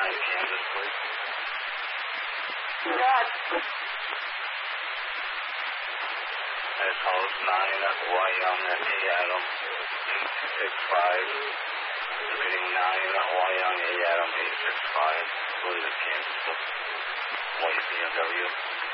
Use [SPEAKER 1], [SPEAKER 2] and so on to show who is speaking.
[SPEAKER 1] Kansas, please.
[SPEAKER 2] God.
[SPEAKER 1] As host 9, Wyong A. Adam 865. Repeating 9, Wyong A. Adam 865. Believe it's Kansas. White BMW.